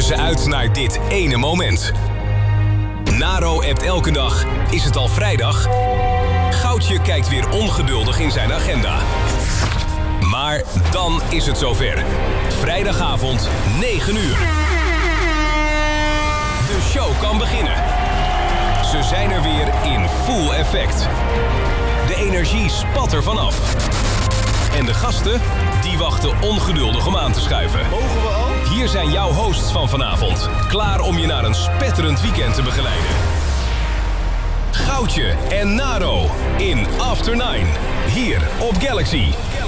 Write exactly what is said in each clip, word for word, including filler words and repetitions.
ze uit naar dit ene moment. Naro appt elke dag, is het al vrijdag? Goudje kijkt weer ongeduldig in zijn agenda. Maar dan is het zover. Vrijdagavond, negen uur. De show kan beginnen. Ze zijn er weer in full effect. De energie spat er vanaf. En de gasten, die wachten ongeduldig om aan te schuiven. Mogen we al? Hier zijn jouw hosts van vanavond. Klaar om je naar een spetterend weekend te begeleiden. Goudje en Naro in After Nine. Hier op Galaxy.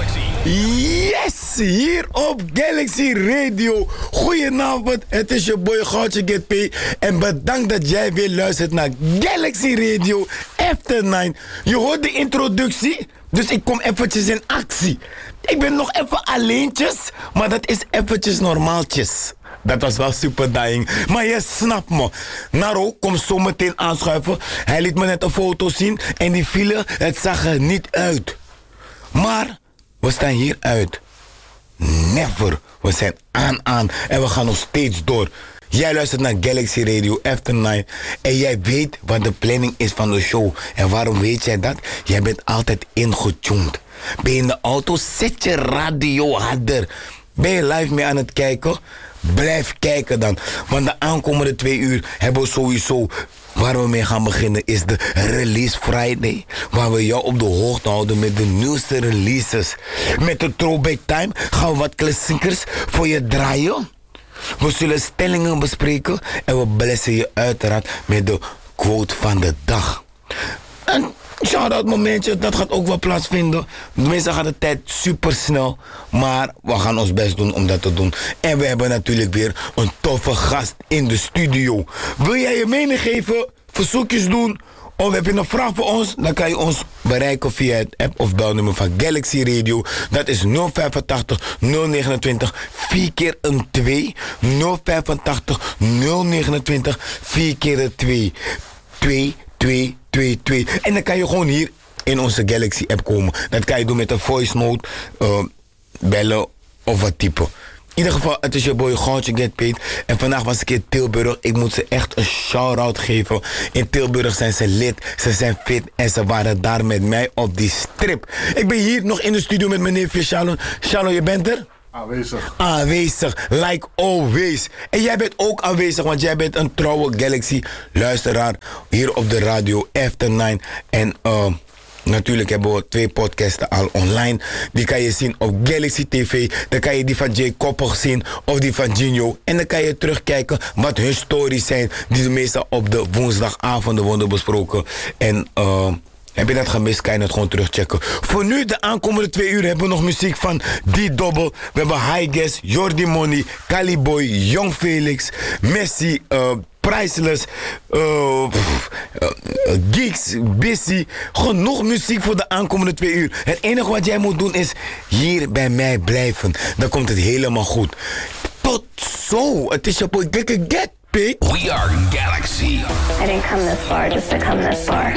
Yes, hier op Galaxy Radio. Goedenavond, het is je boy Goudje Get Pay. En bedankt dat jij weer luistert naar Galaxy Radio After Nine. Je hoort de introductie, dus ik kom eventjes in actie. Ik ben nog even alleentjes, maar dat is eventjes normaaltjes. Dat was wel super dying. Maar je snapt me. Naro komt zo meteen aanschuiven. Hij liet me net een foto zien en die file, het zag er niet uit. Maar we staan hier uit. Never. We zijn aan aan en we gaan nog steeds door. Jij luistert naar Galaxy Radio After Nine en jij weet wat de planning is van de show. En waarom weet jij dat? Jij bent altijd ingetuned. Ben je in de auto? Zet je radio harder. Ben je live mee aan het kijken? Blijf kijken dan. Want de aankomende twee uur hebben we sowieso... Waar we mee gaan beginnen is de Release Friday. Waar we jou op de hoogte houden met de nieuwste releases. Met de Throwback Time gaan we wat klassiekers voor je draaien. We zullen stellingen bespreken. En we blessen je uiteraard met de quote van de dag. En shout-out momentje, dat gaat ook wel plaatsvinden. Meestal gaat de tijd super snel. Maar we gaan ons best doen om dat te doen. En we hebben natuurlijk weer een toffe gast in de studio. Wil jij je mening geven, verzoekjes doen, of heb je een vraag voor ons? Dan kan je ons bereiken via het app of belnummer van Galaxy Radio. Dat is nul vijfentachtig nul negenentwintig vier keer een twee. nul vijfentachtig nul negenentwintig vier keer een twee. twee, twee, twee, twee. En dan kan je gewoon hier in onze Galaxy app komen. Dat kan je doen met een voice note, uh, bellen of wat typen. In ieder geval, het is je boy Goudje Get Paid. En vandaag was ik in Tilburg. Ik moet ze echt een shout-out geven. In Tilburg zijn ze lid, ze zijn fit en ze waren daar met mij op die strip. Ik ben hier nog in de studio met mijn neefje Shalom. Shalom, je bent er? Aanwezig. Aanwezig, like always. En jij bent ook aanwezig, want jij bent een trouwe Galaxy luisteraar hier op de radio After Nine. En uh, natuurlijk hebben we twee podcasten al online. Die kan je zien op Galaxy T V. Dan kan je die van Jay Koppig zien of die van Gino. En dan kan je terugkijken wat hun stories zijn die meestal op de woensdagavonden worden besproken. En uh, heb je dat gemist, kan je het gewoon terugchecken. Voor nu, de aankomende twee uur, hebben we nog muziek van D-Double. We hebben High Guess, Jordi Money, Caliboy, Young Felix, Messi, uh, Priceless, uh, pff, uh, uh, Geeks, Busy. Genoeg muziek voor de aankomende twee uur. Het enige wat jij moet doen is hier bij mij blijven. Dan komt het helemaal goed. Tot zo. Het is je boy Get Get Pick. We are Galaxy. I didn't come this far just to come this far.